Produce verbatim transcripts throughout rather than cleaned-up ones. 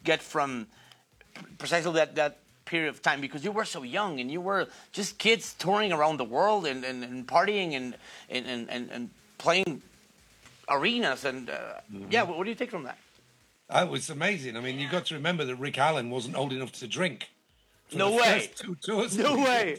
get from precisely that, that period of time? Because you were so young and you were just kids touring around the world and, and, and partying and, and, and, and playing arenas. And uh, mm-hmm. yeah, what, what do you take from that? That was amazing. I mean, you've got to remember that Rick Allen wasn't old enough to drink. No way. Two tours no way.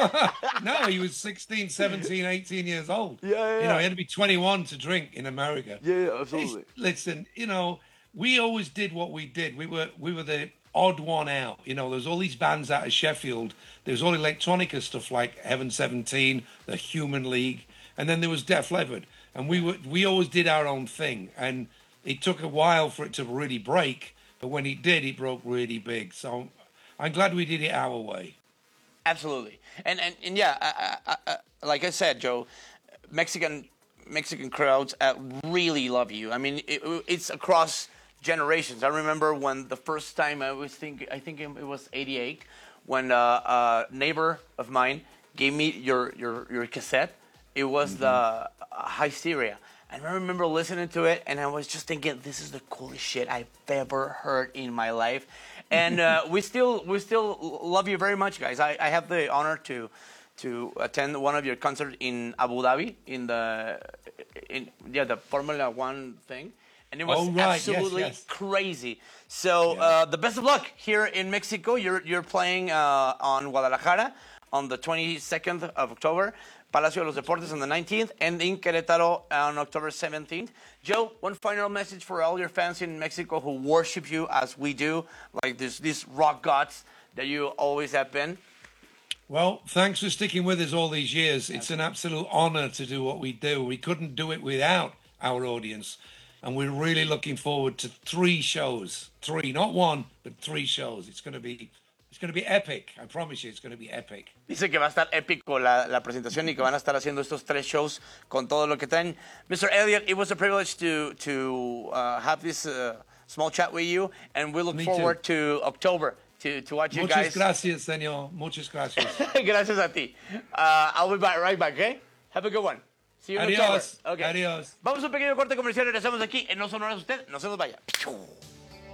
No, he was sixteen, seventeen, eighteen years old. Yeah, yeah, You know, yeah. he had to be twenty-one to drink in America. Yeah, yeah, absolutely. It's, listen, you know, we always did what we did. We were we were the odd one out. You know, there's all these bands out of Sheffield. There's all electronica stuff like Heaven seventeen, the Human League, and then there was Def Leppard. And we were we always did our own thing. And it took a while for it to really break, but when it did, it broke really big. So I'm glad we did it our way. Absolutely, and and, and yeah, I, I, I, like I said, Joe, Mexican Mexican crowds uh, really love you. I mean, it, it's across generations. I remember when the first time I was think I think it was eighty-eight when uh, a neighbor of mine gave me your your your cassette. It was mm-hmm. the uh, Hysteria. And I remember listening to it, and I was just thinking, "This is the coolest shit I've ever heard in my life." And uh, we still, we still love you very much, guys. I, I have the honor to, to attend one of your concerts in Abu Dhabi, in the, in yeah, the Formula One thing, and it was oh, right. absolutely yes, yes. crazy. So yeah. uh, the best of luck here in Mexico. You're you're playing uh, on Guadalajara on the twenty-second of October. Palacio de los Deportes on the nineteenth, and in Querétaro on October seventeenth. Joe, one final message for all your fans in Mexico who worship you as we do, like this, these rock gods that you always have been. Well, thanks for sticking with us all these years. It's an absolute honor to do what we do. We couldn't do it without our audience, and we're really looking forward to three shows. Three, not one, but three shows. It's going to be... It's going to be epic. I promise you, it's going to be epic. Dice que va a estar épico la, la presentación y que van a estar haciendo estos tres shows con todo lo que traen. Mister Elliot, it was a privilege to to uh, have this uh, small chat with you, and we look Me forward too. to October to, to watch you Muchas guys. Muchas gracias, señor. Muchas gracias. Gracias a ti. Uh, I'll be back, right back, okay? Have a good one. See you in Adiós. October. Okay. Adiós. Vamos a un pequeño corte comercial y regresamos aquí en No Sonoras Usted. No se nos vaya.